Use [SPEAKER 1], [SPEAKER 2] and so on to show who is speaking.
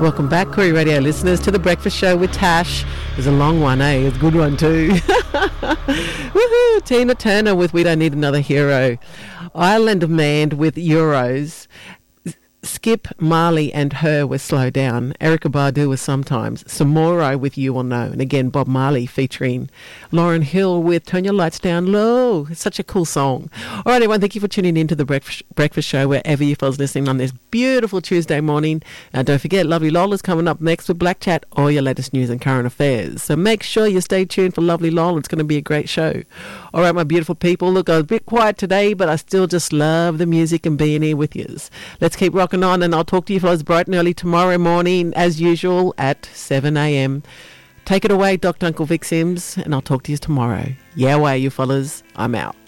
[SPEAKER 1] Welcome back, Koori Radio listeners, to The Breakfast Show with Tash. It's a long one, eh? It's a good one too. Woohoo! Tina Turner with We Don't Need Another Hero. Island Man with Euros. Skip, Marley and Her with Slow Down. Erykah Badu with Sometimes. Samoro with You Will Know. And again, Bob Marley featuring Lauryn Hill with Turn Your Lights Down Low. It's such a cool song. All right, everyone, thank you for tuning in to The Breakfast Show wherever you fellas listening on this beautiful Tuesday morning. Don't forget, Lovely Lola's coming up next with Black Chat, all your latest news and current affairs. So make sure you stay tuned for Lovely Lola. It's going to be a great show. All right, my beautiful people. Look, I was a bit quiet today, but I still just love the music and being here with you. Let's keep rocking on, and I'll talk to you fellas bright and early tomorrow morning as usual at 7 a.m. Take it away, Dr. Uncle Vic Sims, and I'll talk to you tomorrow. Yeah way, you fellas. I'm out.